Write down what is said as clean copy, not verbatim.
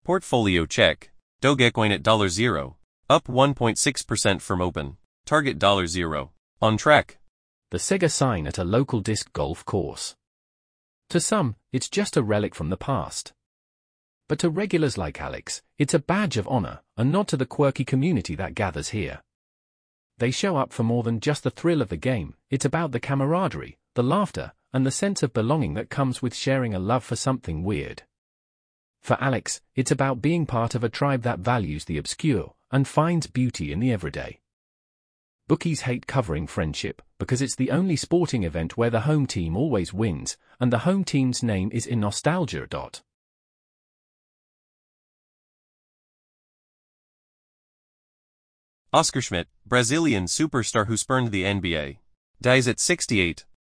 Portfolio check. Dogecoin at $0. Up 1.6% from open. Target $0. On track. The Sega sign at a local disc golf course. To some, it's just a relic from the past. But to regulars like Alex, it's a badge of honor, a nod to the quirky community that gathers here. They show up for more than just the thrill of the game. It's about the camaraderie, the laughter, and the sense of belonging that comes with sharing a love for something weird. For Alex, it's about being part of a tribe that values the obscure and finds beauty in the everyday. Bookies hate covering friendship because it's the only sporting event where the home team always wins, and the home team's name is in nostalgia. Oscar Schmidt, Brazilian superstar who spurned the NBA, dies at 68.